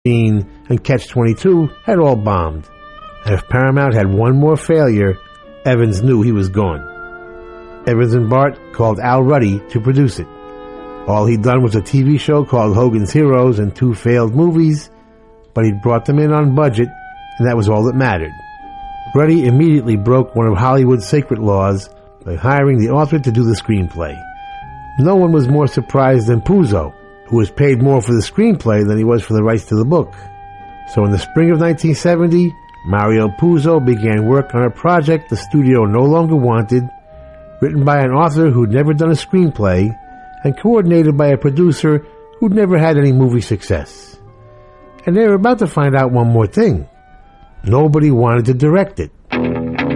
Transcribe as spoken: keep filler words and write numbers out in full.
and Catch twenty-two had all bombed. And if Paramount had one more failure, Evans knew he was gone. Evans and Bart called Al Ruddy to produce it. All he'd done was a T V show called Hogan's Heroes and two failed movies, but he'd brought them in on budget, and that was all that mattered. Ruddy immediately broke one of Hollywood's sacred laws by hiring the author to do the screenplay. No one was more surprised than Puzo, who was paid more for the screenplay than he was for the rights to the book. So in the spring of nineteen seventy, Mario Puzo began work on a project the studio no longer wanted, written by an author who'd never done a screenplay, and coordinated by a producer who'd never had any movie success. And they were about to find out one more thing. Nobody wanted to direct it.